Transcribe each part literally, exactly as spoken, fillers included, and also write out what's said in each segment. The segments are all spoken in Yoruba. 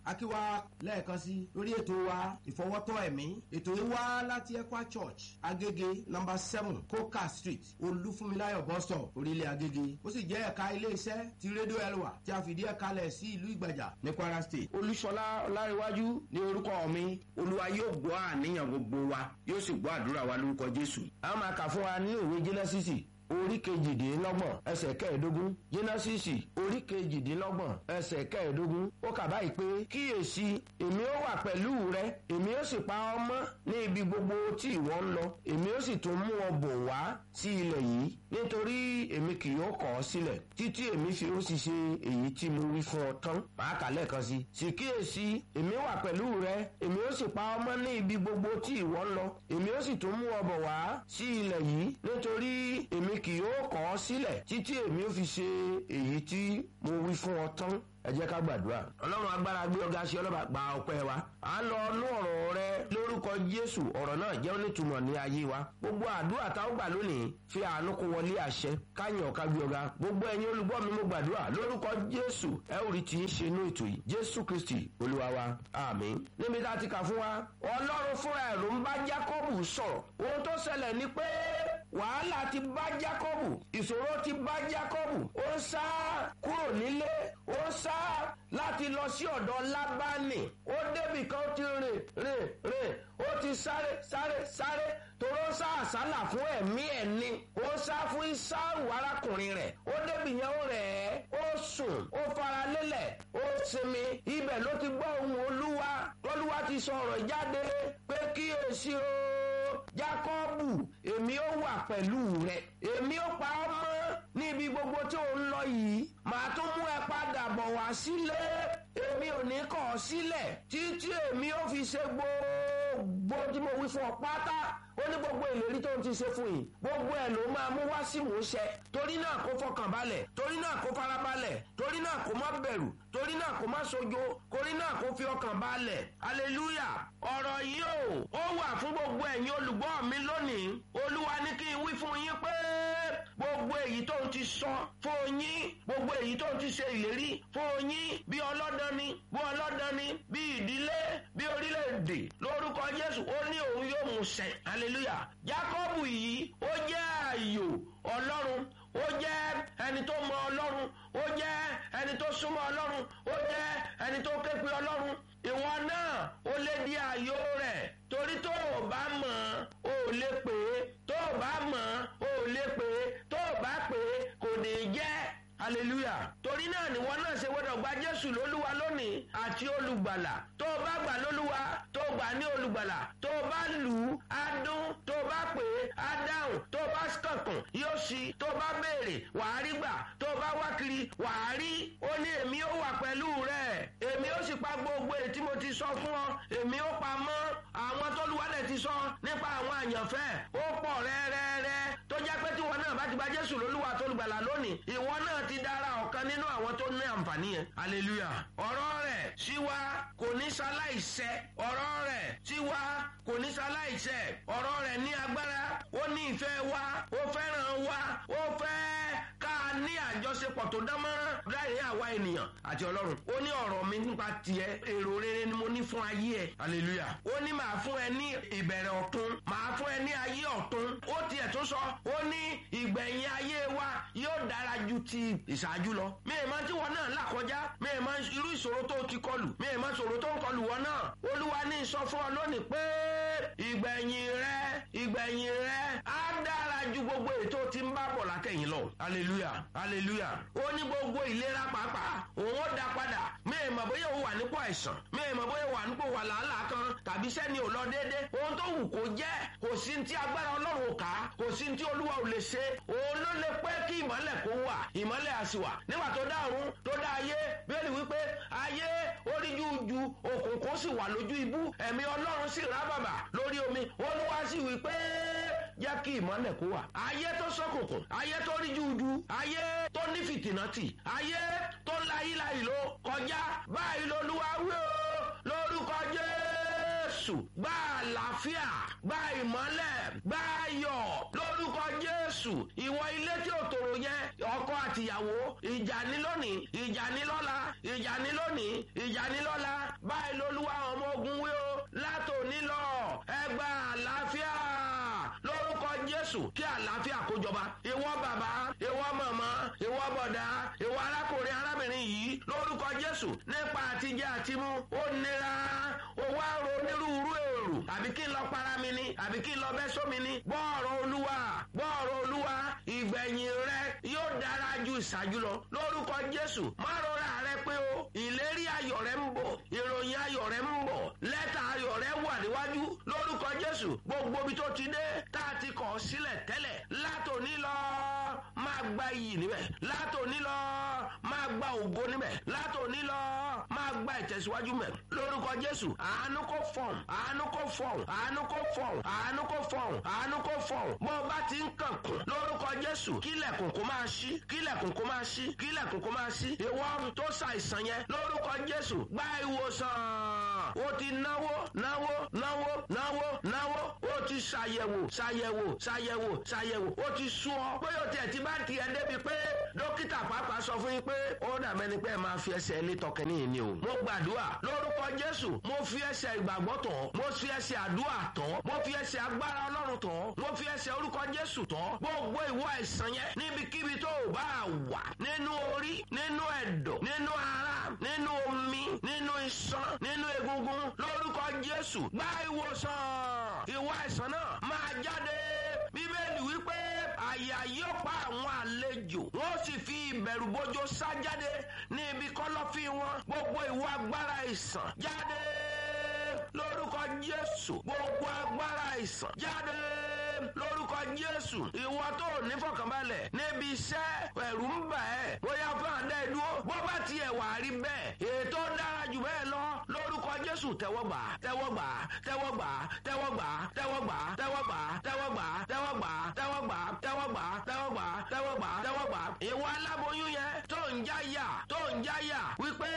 akíwá lẹ́ẹ̀kan sí lórí ètò wa ìfọwọ́tọ́ ẹ̀mí. ètò yìí wá láti Ekwa Church Agége number seven Coca Street Olúfúnmiláyọ̀ bus stop orílẹ̀ Agége. ó sì jẹ́ ẹ̀ka ilé-iṣẹ́ ti rédíò Elwa tí a fìdí ẹ̀ kalẹ̀ sí ìlú Ìgbàjà ní Kwara State. Olúṣọlá Ọlárẹ̀wájú ní orúkọ mi. Olúwa yóò gbọ́ àníyàn gbogbo wa yóò sì gbọ́ àdúrà wa lórúkọ Jésù. a máa kà fún wa ní òwe Jẹ́nẹ́sísì orí kejìdínlọ́gbọ̀n ẹsẹ̀ kẹẹ̀ẹ́dógún. Jẹ́nẹ́sísì orí kejìdínlọ́gbọ̀n ẹsẹ̀ kẹẹ̀ẹ́dógún. ó kà báyìí pé kíyèsí èmi ó wà pẹ̀lú rẹ, èmi ó sì pa ọ́ mọ́ ní ibi gbogbo tí ìwọ ń lọ, èmi ó sì tún mú ọ bọ̀ wá sí ilẹ̀ yìí, nítorí èmi kì yóò kọ̀ ọ́ sílẹ̀ títí èmi fi ó sì ṣe èyí tí mo wí fún ọ tán. màá kà lẹ́ẹ̀kan sí. sì kíyèsí èmi wà pẹ̀lú rẹ, èmi ó sì pa ọ́ mọ́ ní ibi gbogbo tí ìwọ ń lọ, èmi ó sì tún mú ọ bọ̀ wá sí ilẹ̀ yìí, nítorí èmi kì yóò kọ̀ ọ́ sílẹ̀ títí èmi ó fi ṣe èyí tí mo wí fún ọ tán. ẹ jẹ́ ká gbàdúrà. ọlọ́run agbára gbé ọ̀gá sí ọlọ́ba gba ọpẹ́ wa. à ń lọ ọnú ọ̀rọ̀ rẹ lórúkọ Jésù. ọ̀rọ̀ náà jẹ́ onítùmọ̀ ní ayé wa. gbogbo àdúrà tá ó gbà lónìí fi àánú kó wọlé àṣẹ káyàn ká gbé ọ̀gá. gbogbo ẹ̀yin olùgbọ́ mi mo gbàdúrà lórúkọ Jésù ẹ ò rí tí ń ṣe inú ètò yìí. Jésù Kristi Olúwa wa àmín. níbi tá a ti kà fún wa ọlọ́run fúnra ẹ̀ ló ń bá Jákọ́bù sọ̀rọ̀. ohun tó ṣẹlẹ̀ ni pé wàhálà ti bá Jákọ́bù, ìṣòro ti bá Jákọ́bù. ó ń sá kúrò nílé, ó ń sá láti lọ sí ọ̀dọ̀ Lábánì. ó débì kan ó ti rìn rìn rìn, ó ti sáré sáré sáré toró ń sá àsálà fún ẹ̀mí ẹ̀ ni. ó ń sá fún Ísáù arákùnrin rẹ̀. ó débì yẹn ó rẹ̀ ẹ́, ó sùn, ó fara lélẹ̀, ó sinmi. ibẹ̀ ló ti gbọ́ ohùn Olúwa. Olúwa ti sọ ọ̀rọ̀ jáde pé kíyèsí o Jákọ́bù, èmi ó wà pẹ̀lú rẹ, èmi ó pa ọ́ mọ́ níbi gbogbo tí ò ń lọ yìí, màá tún mú ẹ padà bọ̀ wá sílé, èmi ò ní kọ̀ ọ́ sílẹ̀ títí èmi ó fi ṣe gbogbo tí mo wí fún ọ pátá. ó ní gbogbo ìlérí tó ń ti ṣe fún yìí, gbogbo ẹ̀ ló máa mú wá sí ìmúṣẹ. torí náà kó fọkàn balẹ̀, torí náà kó fara balẹ̀, torí náà kó má bẹ̀rù, torí náà kó má sojo, torí náà kó fi ọkàn balẹ̀. hallelujah. ọ̀rọ̀ yìí ó ó wà fún gbogbo ẹ̀yin olùgbọ́ mi lónìí. Olúwa ní kí n wí fún yín pé gbogbo èyí tó ń ti sọ fún yín, gbogbo èyí tó ń ti ṣe ìlérí fún yín, bí ọlọ́dàn ni, bí ọlọ́dàn ni, bí ìdílé, bí orílẹ̀-èdè, lórúkọ Jésù ó ní òun yóò mú ṣẹ. hallelujah. Jákọ́bù yìí ó jẹ́ ààyò Ọlọ́run, ó jẹ́ ẹni tó mọ Ọlọ́run, ó jẹ́ ẹni tó súnmọ́ Ọlọ́run, ó jẹ́ ẹni tó ké pe Ọlọ́run. ìwọ náà ó lè di ààyò rẹ̀, torí tó o bá mọ̀ ó lè pè é, tó o bá mọ̀ ó lè pè é, tó o bá pè é kò ní jẹ́. hallelujah. torí náà ni wọn náà ṣe gbọdọ̀ gba Jésù lólúwa lónìí àti olùgbàlà. tó o bá gbà lólúwa, tó o gbà ní olùgbàlà, tó o bá lù ú á dún, tó o bá pè é á dáhùn, tó o bá kànkùn yóò ṣí, tó o bá béèrè wàá rí gbà, tó o bá wá kiri wàá rí. ó ní èmi ó wà pẹ̀lú rẹ, èmi ó sì pa gbogbo èyí tí mo ti sọ fún ọ, èmi ó pa mọ́. àwọn tólúwadẹ̀ ti sọ nípa àwọn àyànfẹ́ ó pọ̀ rẹ́rẹ́rẹ́, tó jẹ́ pé tí wọn náà bá ti gba Jésù lólúwa tó olùgbàlà lónìí, ìwọ náà ti dára ọ̀kan nínú àwọn tó ní àǹfààní yẹn. hallelujah. ọ̀rọ̀ rẹ̀ sí wa kò ní ṣaláìṣẹ, ọ̀rọ̀ rẹ̀ sí wa kò ní ṣaláìṣẹ, ọ̀rọ̀ rẹ̀ ní agbára, ó ní ìfẹ́ wa, ó fẹ́ràn wa, ó fẹ́ ká ní àjọṣepọ̀ tó dánmọ́rán láàrin àwa ènìyàn àti Ọlọ́run. ó ní ọ̀rọ̀ mi nípa tiẹ̀, èrò rere ni mo ní fún ayé ẹ. hallelujah. ó ní màá fún ẹ ní ìbẹ̀rẹ̀ ọ̀tun, màá fún ẹ ní ayé ọ̀tun. ó tiẹ̀ tó sọ, ó ní ìgbẹ̀yìn ayé wa yóò dára ju ti ìṣáájú lọ. mi ì máa tí wọn náà là kọjá, mi ì máa irú ìṣòro tó ti kọlù, mi ì máa ṣòro tó ń kọlù wọn náà. Olúwa ní sọ fún ọ lónìí pé ìgbẹ̀yìn rẹ ìgbẹ̀yìn rẹ á dára ju gbogbo ètò tí ń bá bọ̀ látẹ̀yìn lọ. hallelujah. hallelujah. ó ní gbogbo ìlera pàápàá òun ó dá padà. mi ì mọ̀ bóyá òun wà nípò àìsàn, mi ì mọ̀ bóyá wà nípò wà làálàá kan tàbí sẹ́ni ò lọ déédé. ohun tó wù kó jẹ́, kò sí ní tí agbára Ọlọ́run ò ká, kò sí ní tí Olúwa ò lè ṣe. òun ló lè pẹ́ kí ìmọ́lẹ̀ kó wà, ìmọ́lẹ̀ á sì wà. nígbà tó dá ọ̀run tó dá ayé, Bíbélì wípé ayé ó rí jújú, òkùnkùn sì wà lójú ibú, ẹ̀mí Ọlọ́run sì rábàbà lórí omi. Olúwa sì wípé jẹ́ kí ìmọ́lẹ̀ kó wà. ayé tó ṣókùnkùn, ayé tó rí jújú, ayé tó ní fìtìnátì, ayé tó láyíláyì ló kọjá. báyìí l'Olúwa wí o, lórúkọ Jésù, gba àlàáfíà, gba ìmọ́lẹ̀, gba ayọ̀ lórúkọ Jésù. Jésù ìwọ ilé tí ò tòrò yẹn ọkọ àtìyàwó ìjà ní lónìí ìjà ní lọ́la ìjà ní lónìí ìjà ní lọ́la báyìí lolúwa ọmọ ogun wí o látòní lọ ẹ gba àlàáfíà lórúkọ Jésù kí àlàáfíà kó jọba ìwọ bàbá ìwọ màmá ìwọ bọ̀dá ìwọ arákùnrin arábìnrin yìí lórúkọ Jésù nípa àtijẹ àtimú ó nira owó àrò onírúurú èrò àbí kí n lọ para mi ni àbí kí n lọ bẹ́ sómi ni gbọ́ọ̀rọ̀ Olúwa gbọ́ọ̀rọ̀ Olúwa ìgbẹ̀yìn rẹ yóò dára ju ìṣáájú lọ lórúkọ Jésù má rọra rẹ pé o ìlérí ayọ̀ rẹ ń bọ̀ ìròyìn ayọ̀ rẹ ń bọ̀ lẹ́tà ayọ̀ rẹ wà níwájú lórúkọ Jésù gbogbo ibi tó ti dé tá a ti kọ̀ sílẹ̀ tẹ́lẹ̀ látòní lọ máa gba iyì níbẹ̀ látòní lọ máa gba ògo níbẹ̀ látòní lọ máa gba ìtẹ̀síwájú mẹ́ lórúkọ Jésù àánú kó fọ̀n àánú kó fọ̀n àánú kó fọ̀n àánú kó fọ̀n àánú kó fọ̀n bó o bá ti ń kànkùn lórúkọ Jésù kílẹ̀kùn kó máa ṣí kílẹ̀kùn kó máa ṣí kílẹ̀kùn kó máa ṣí ìwọ tó ṣàìsàn yẹn lórúkọ Jésù gba ìwòsàn o ti náwó náwó náwó náwó náwó o ti ṣàyẹ̀wò ṣàyẹ̀wò ṣàyẹ̀wò ṣàyẹ̀wò o ti sú ọ bóyá o tiẹ̀ ti bá tiẹ̀ débi pé dókítà pàápàá sọ fún yín pé ó dà mẹ́ni pé ẹ máa fi ẹsẹ̀ ilé tọkẹ ní ìní o. mo gbàdúrà lórúkọ Jésù mo fi ẹsẹ̀ ìgbàgbọ́ tán mo fi ẹsẹ̀ àdúrà tán mo fi ẹsẹ̀ agbára Ọlọ́run tán mo fi ẹsẹ̀ orúkọ Jésù tán gbogbo ìwọ àìsàn yẹn níbikíbi tó o bá wà nínú orí nínú ẹ̀dọ̀ nínú ara nínú omi nínú iṣan nínú egungun lórúkọ Jésù gba ìwòsàn ìwọ àìsàn náà máa jáde Bíbélì wípé àyà yóò pa àwọn àlejò wọn sì fi ìbẹ̀rù bójó sá jáde ní ibi kọ́lọ́fín wọn gbogbo ìwọ agbára ìsàn jáde lórúkọ Jésù gbogbo agbára ìsàn jáde lórúkọ Jésù ìwọ tó ní fọkànbalẹ̀ níbi iṣẹ́ ẹ̀rù ń bà ẹ́ bóyá fún àdá ìdúró bó bá tiẹ̀ wà rí bẹ́ẹ̀ ètò dára jù bẹ́ẹ̀ lọ lórúkọ Jésù tẹ́wọ́gbà tẹ́wọ́gbà tẹ́wọ́gbà tẹ́wọ́gbà tẹ́wọ́gbà tẹ́wọ́gbà tẹ́wọ́gbà tẹ́wọ́gbà tẹ́wọ́gbà tẹ́wọ́gbà tẹ́wọ́gbà tẹ́wọ́gbà tẹ́wọ́gbà ìwọ aláboyún yẹn tó ń jáyà tó ń jáyà wípé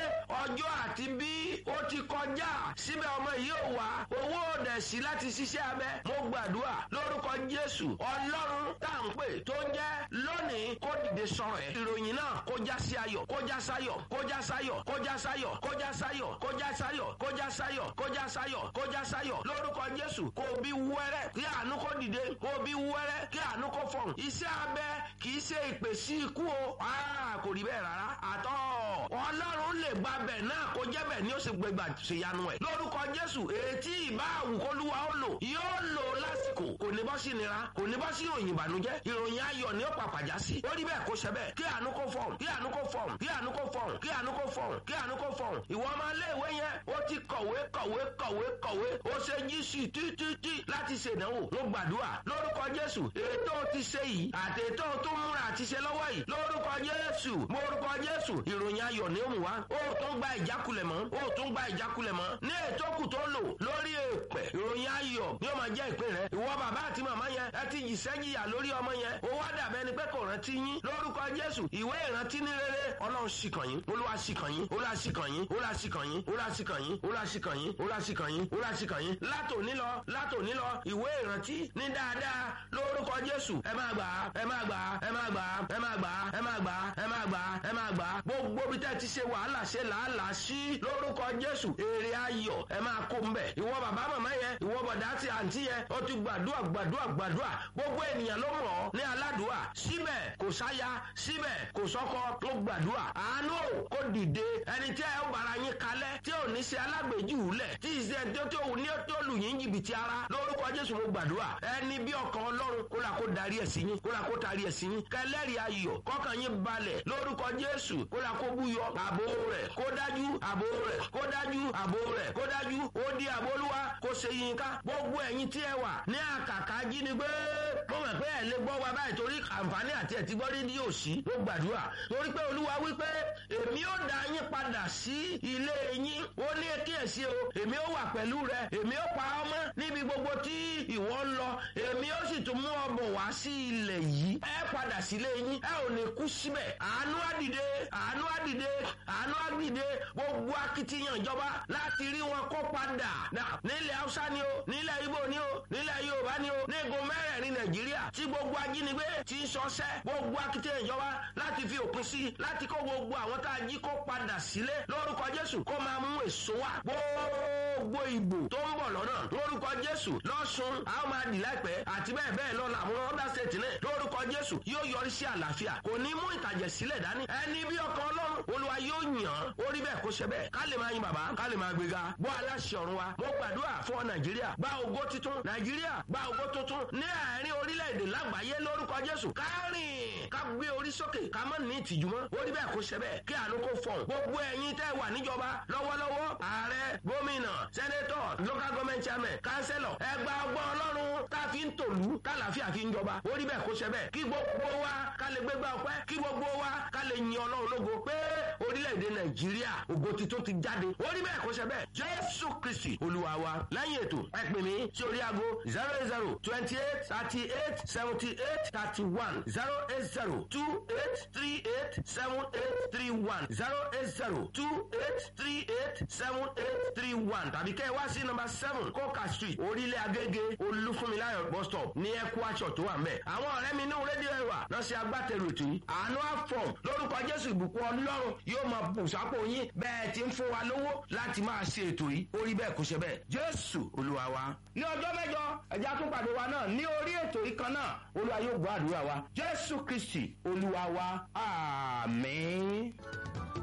ọjọ́ àti bí ó ti kọjá síbẹ̀ ọmọ yìí ò wá owó òdẹ̀ sí láti ṣiṣẹ́ abẹ mo gbàdúrà lórúkọ Jésù Ọlọ́run tá à ń pè tó ń jẹ́ lónìí kó dìde sọ̀rọ̀ ẹ̀ ìròyìn náà kó já sí ayọ̀ kó já sáyọ̀ kó já sáyọ̀ kó já sáyọ̀ kó já sáyọ̀ kó já sáyọ̀ kó já sáyọ̀ kó já sáyọ̀ kó já sáyọ̀ lórúkọ Jésù kó bí wẹ́rẹ́ kí àánú kó dìde kó bí wẹ́rẹ́ kí àánú kó fọ̀hún iṣẹ́ abẹ kì í ṣe ìpè sí ikú o kò rí bẹ́ẹ̀ rárá àtọ́ Ọlọ́run lè gba bẹ̀ náà kó jẹ́ bẹ̀ ni ó sì gbẹgbà ṣèyanu ẹ̀ lórúkọ Jésù ètí ìbá àwùkọ́lùwà ó lò yóò lò lásìkò kò ní bọ́ sí nira kò ní bọ́ sí ìròyìn ìbànújẹ́ ìròyìn ayọ̀ ni ó pàpàjá sí ó rí bẹ́ẹ̀ kó ṣe bẹ́ẹ̀ kí àánú kó fọ̀hún kí àánú kó fọ̀hún kí àánú kó fọ̀hún kí àánú kó fọ̀hún kí àánú kó fọ̀hún ìwọ ọmọ iléèwé yẹn ó ti kọ̀wé kọ̀wé kọ̀wé kọ̀wé ó ṣe jí sí títí láti ṣèdánwò mo gbàdúrà lórúkọ Jésù ètò ti ṣe yìí àti ètò tó múra àti ṣe lọ́wọ́ yìí lórúkọ Jésù morúkọ Jésù ìròyìn ayọ̀ ni ó mú wá ó tún gba ìjákulẹ̀ mọ́ ó tún gba ìjákulẹ̀ mọ́ ní ètò kù tó lò lórí èèpẹ̀ ìròyìn ayọ̀ ni ó máa jẹ́ ìpín rẹ̀ ìwọ bàbá àti màmá yẹn ẹ ti jìṣẹ́ jìyà lórí ọmọ yẹn ó wá dàbẹ́ ni pé kò rántí yín lórúkọ Jésù ìwé ìrántí ní rere Ọlọ́run ṣìkàn yín Olúwa ṣìkàn yín Olúwa ṣìkàn yín Olúwa ṣìkàn yín Olúwa ṣìkàn yín Olúwa ṣìkàn yín Olúwa ṣìkàn yín Olúwa ṣìkàn yín látòní lọ látòní lọ ìwé ìrántí ní dáadáa lórúkọ Jésù ẹ máa gbà ẹ máa gbà ẹ máa gbà ẹ máa gbà ẹ máa gbà ẹ máa gbà ẹ máa gbà gbogbo bí tẹ́ ti ṣe wàhálà ṣe làálàá sí lórúkọ Jésù èrè ayọ̀ ẹ máa kó ń bẹ̀ ìwọ bàbá màmá yẹn ìwọ bọ̀dá àti àǹtí yẹn ó ti gbàdúrà gbàdúrà gbàdúrà gbogbo ènìyàn ló mọ̀ ọ́ ní aládùúà síbẹ̀ kò sáya síbẹ̀ kò sọ́kọ tó gbàdúrà àánú kó dìde ẹni tí ẹ ó bára yín kalẹ̀ tí ò ní ṣe alágbèjúlẹ̀ tí ìṣe tó tó ní tó lù yín jìbìtì ara lórúkọ Jésù mo gbàdúrà ẹni bí ọkàn Ọlọ́run kó là kó darí ẹ̀ sí yín kó là kó tarí ẹ̀ sí yín kẹlẹ́rìí ayọ̀ kọ́kàn yín balẹ̀ lórúkọ Jésù kó là kó búyọ àbò rẹ̀ kó dájú àbò rẹ̀ kó dájú àbò rẹ̀ kó dájú ó di àbò Olúwa kó ṣe yín ká gbogbo ẹ̀yin tí ẹ wà ní àkàkà jínigbé mo mọ̀ pé ẹ̀ lè gbọ́ wa báyìí torí àǹfààní àti ẹ̀ ti gbọ́ rédíò sí mo gbàdúrà torí pé Olúwa wípé èmi ó dá yín padà sí ilé yín ó ní kíyèsí o èmi ó wà pẹ̀lú rẹ èmi ó pa ọ́ mọ́ níbi gbogbo tí ìwọ ń lọ èmi ó sì tún mú ọ bọ̀ wá sí ilẹ̀ yìí ẹ padà sílé yín ẹ ò ní kú síbẹ̀ àánú á dìde àánú á dìde àánú á dìde gbogbo akitiyan ìjọba ìjọba láti rí wọn kó padà nílẹ̀ haúsá ni o nílẹ̀ ibo ni o nílẹ̀ yorùbá ni o ní igun mẹ́rẹ̀ẹ̀rin nàìjíríà tí gbogbo ajínigbé ti ń ṣọṣẹ́ gbogbo akitiyan ìjọba láti fi òpin sí láti kó gbogbo àwọn tá a jí kó padà sílé lórúkọ jésù kó máa mú èso wá gbogbo ìbò tó ń bọ̀ lọ́nà lórúkọ jésù lọ́sùn àwọn máa dì láìpẹ́ àti bẹ́ẹ̀ bẹ́ẹ̀ lọ làwọn ọ̀dà ṣètì náà lórúkọ jésù yóò yọrí sí àlàáfíà kò ní mú ìtàjẹ̀ sílẹ̀ dání ẹni bí ọkàn ọlọ́run olúwa yóò yàn orí bẹ́ẹ̀ kó ṣe bẹ́ẹ̀ ká lè máa yin bàbá ká lè máa gbéga bọ́ aláṣẹ ọ̀run wa mo gbàdúrà fún ọ nàìjíríà gba ògo titun nàìjíríà gba ògo tuntun ní àárín orílẹ̀-èdè lágbàáyé lórúkọ jésù ká rìn ká gbé orí sókè ká má ní ìtìjú mọ́ orí bẹ́ẹ̀ kó ṣe bẹ́ẹ̀ kí àánú kó fọ̀n gbogbo ẹ̀yin tẹ́ wà níjọba lọ́wọ́lọ́wọ́ ààrẹ gómìnà sẹ́nétọ̀ local government chairman kánsẹ́lọ̀ ẹgbà ọgbọ́n ọlọ́run tá a fi ń tòlú kálàáfíà fi ń jọba orí bẹ́ẹ̀ kó ṣe bẹ́ẹ̀ kí gbogbo wa ká lè gbégbá ọpẹ́ kí gbogbo wa ká lè yin ọlọ́run lógo pé orílẹ̀-èdè nàìjíríà ògo titun ti jáde orí bẹ́ẹ̀ kó ṣe bẹ́ẹ̀ jésù kristi olúwa wa lẹ́yìn ètò ẹ pè mí sí orí aago zero eight zero twenty eight thirty eight seventy eight thirty one zero eight zero two eight three eight seven eight three one zero eight zero two eight three eight seven eight three one tàbí kẹ́ ẹ wá sí nọ́mbà seven coca street orílẹ̀ agége olúfúnmiláyọ̀ bus stop ní ẹkú aṣọ tó wà mẹ́ àwọn ọ̀rẹ́ mi ní rédíò ẹ̀wà lọ sí agbátẹrù ètò yìí àánú àfọ̀m lórúkọ jésù ìbùkún ọlọ́run yóò máa bù sápò yín bẹ́ẹ̀ ti ń fún wa lówó láti máa ṣe ètò yìí orí bẹ́ẹ̀ kò ṣe bẹ́ẹ̀ jésù olúwa wa. ní ọjọ́ mẹ́jọ ẹja tún pàdé wa náà ní orí ètò yìí kan náà olúwa yóò gbọ́ àdúrà wa jésù kristi olúwa wa àmín.